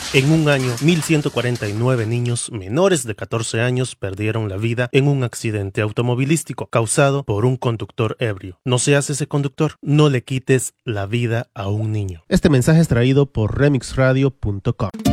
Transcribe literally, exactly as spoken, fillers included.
En un año, mil ciento cuarenta y nueve niños menores de catorce años perdieron la vida en un accidente automovilístico causado por un conductor ebrio. No seas ese conductor, no le quites la vida a un niño. Este mensaje es traído por remix radio punto com.